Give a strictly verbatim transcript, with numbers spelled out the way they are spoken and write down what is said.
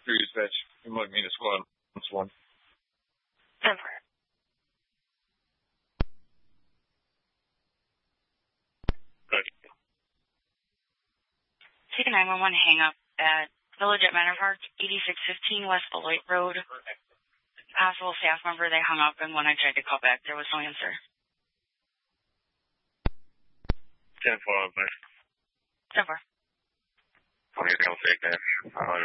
Three dispatch. You might mean a squad. That's one. Denver. Good. Take a nine one one hang up at Village at Manor Park, eighty-six fifteen West Beloit Road. Possible staff member, they hung up, and when I tried to call back, there was no answer. ten four, man. Denver. I'm going to take that.